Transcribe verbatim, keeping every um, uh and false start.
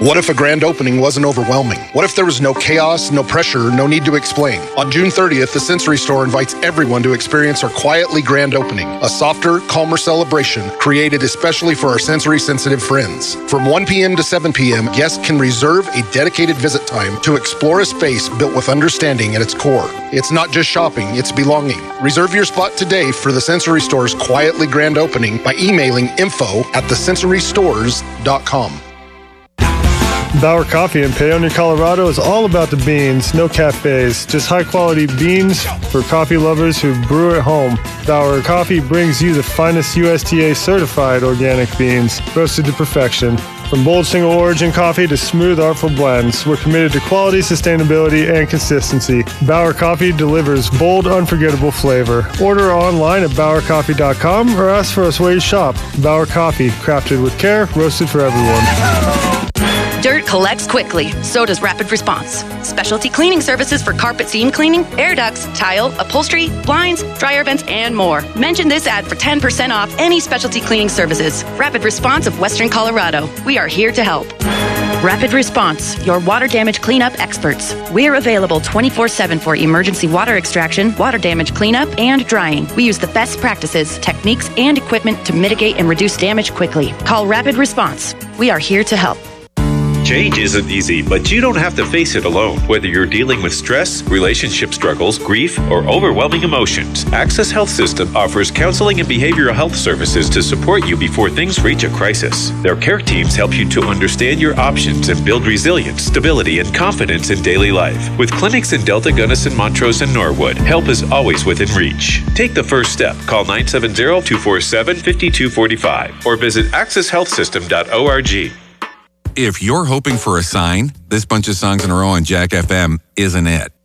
What if a grand opening wasn't overwhelming? What if there was no chaos, no pressure, no need to explain? On June thirtieth, the Sensory Store invites everyone to experience our quietly grand opening, a softer, calmer celebration created especially for our sensory-sensitive friends. From one p.m. to seven p.m., guests can reserve a dedicated visit time to explore a space built with understanding at its core. It's not just shopping, it's belonging. Reserve your spot today for the Sensory Store's quietly grand opening by emailing info at the sensory stores dot com. Bauer Coffee in Paonia, Colorado is all about the beans, no cafes, just high-quality beans for coffee lovers who brew at home. Bauer Coffee brings you the finest U S D A-certified organic beans, roasted to perfection. From bold single-origin coffee to smooth, artful blends, we're committed to quality, sustainability, and consistency. Bauer Coffee delivers bold, unforgettable flavor. Order online at bauer coffee dot com or ask for us where you shop. Bauer Coffee, crafted with care, roasted for everyone. Dirt collects quickly, so does Rapid Response. Specialty cleaning services for carpet seam cleaning, air ducts, tile, upholstery, blinds, dryer vents, and more. Mention this ad for ten percent off any specialty cleaning services. Rapid Response of Western Colorado. We are here to help. Rapid Response, your water damage cleanup experts. We're available twenty-four seven for emergency water extraction, water damage cleanup, and drying. We use the best practices, techniques, and equipment to mitigate and reduce damage quickly. Call Rapid Response. We are here to help. Change isn't easy, but you don't have to face it alone. Whether you're dealing with stress, relationship struggles, grief, or overwhelming emotions, Access Health System offers counseling and behavioral health services to support you before things reach a crisis. Their care teams help you to understand your options and build resilience, stability, and confidence in daily life. With clinics in Delta, Gunnison, Montrose, and Norwood, help is always within reach. Take the first step. Call nine seven zero, two four seven, five two four five or visit access health system dot org. If you're hoping for a sign, this bunch of songs in a row on Jack F M isn't it.